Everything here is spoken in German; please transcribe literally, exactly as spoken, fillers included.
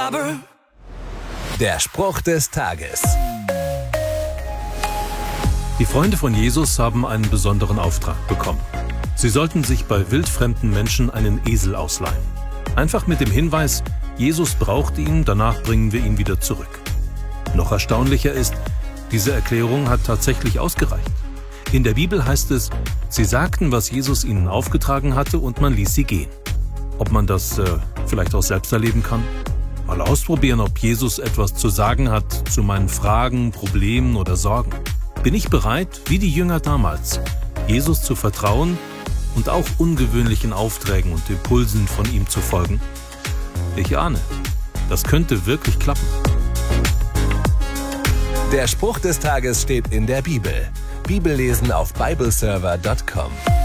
rubber. Der Spruch des Tages. Die Freunde von Jesus haben einen besonderen Auftrag bekommen. Sie sollten sich bei wildfremden Menschen einen Esel ausleihen. Einfach mit dem Hinweis, Jesus braucht ihn, danach bringen wir ihn wieder zurück. Noch erstaunlicher ist, diese Erklärung hat tatsächlich ausgereicht. In der Bibel heißt es, sie sagten, was Jesus ihnen aufgetragen hatte, und man ließ sie gehen. Ob man das äh, vielleicht auch selbst erleben kann? Mal ausprobieren, ob Jesus etwas zu sagen hat zu meinen Fragen, Problemen oder Sorgen. Bin ich bereit, wie die Jünger damals, Jesus zu vertrauen und auch ungewöhnlichen Aufträgen und Impulsen von ihm zu folgen? Ich ahne, das könnte wirklich klappen. Der Spruch des Tages steht in der Bibel. Bibellesen auf bibleserver punkt com.